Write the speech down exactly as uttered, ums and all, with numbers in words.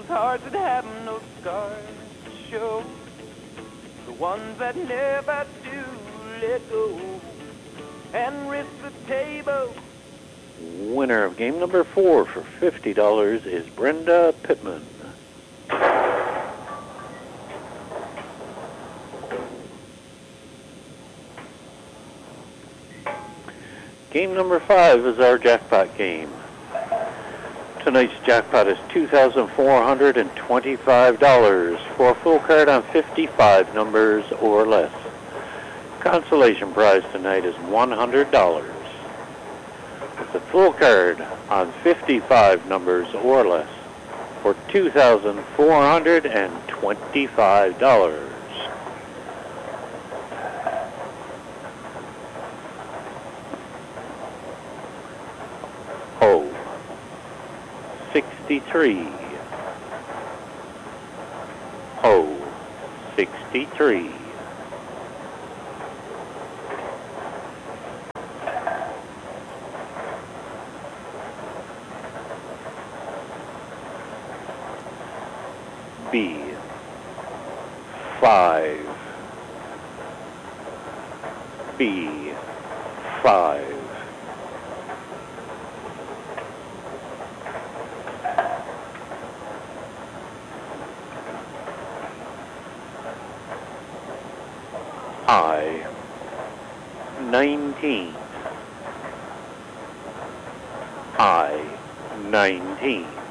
those hearts that have no scars to show, the ones that never do let go and risk the table. Winner of game number four for fifty dollars is Brenda Pittman. Game number five is our jackpot game. Tonight's jackpot is two thousand four hundred twenty-five dollars for a full card on fifty-five numbers or less. Consolation prize tonight is one hundred dollars. It's a full card on fifty-five numbers or less for two thousand four hundred twenty-five dollars. O. sixty-three. O. sixty-three. B. Five. B. Five. I. Nineteen. I. Nineteen.